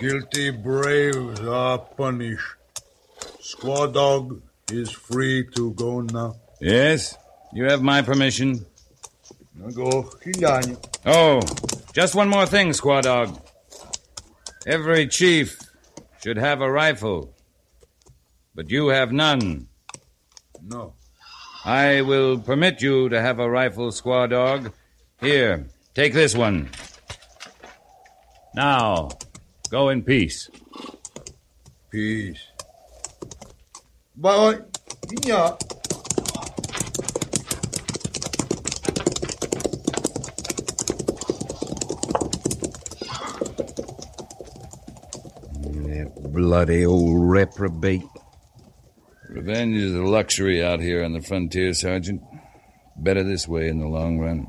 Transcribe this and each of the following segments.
Guilty braves are punished. Squaw Dog is free to go now. Yes, you have my permission. Go, Hilani. Oh, just one more thing, Squaw Dog. Every chief should have a rifle, but you have none. No. I will permit you to have a rifle, Squaw Dog. Here, take this one. Now, go in peace. Peace. Boy, yeah. That bloody old reprobate. Revenge is a luxury out here on the frontier, Sergeant. Better this way in the long run.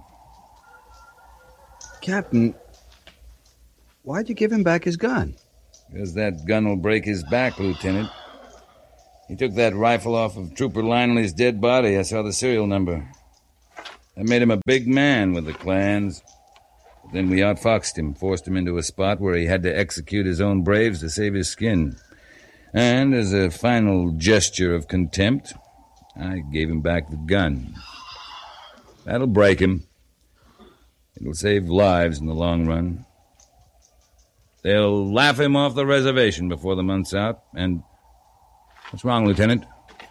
Captain, why'd you give him back his gun? Because that gun will break his back, Lieutenant. He took that rifle off of Trooper Linley's dead body. I saw the serial number. That made him a big man with the clans. But then we outfoxed him, forced him into a spot where he had to execute his own braves to save his skin. And as a final gesture of contempt, I gave him back the gun. That'll break him. It'll save lives in the long run. They'll laugh him off the reservation before the month's out, and... What's wrong, Lieutenant?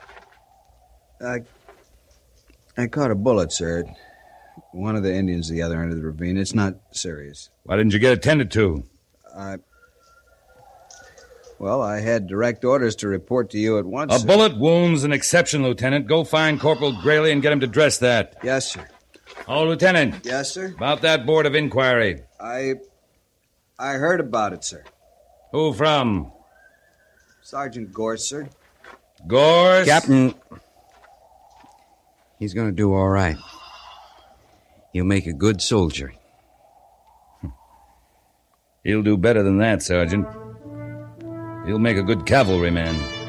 I caught a bullet, sir. One of the Indians at the other end of the ravine. It's not serious. Why didn't you get attended to? Well, I had direct orders to report to you at once. A bullet wound's an exception, Lieutenant. Go find Corporal Grayley and get him to dress that. Yes, sir. Oh, Lieutenant. Yes, sir? About that board of inquiry. I heard about it, sir. Who from? Sergeant Gorse, sir. Gorse? Captain, he's going to do all right. He'll make a good soldier. He'll do better than that, Sergeant. He'll make a good cavalryman.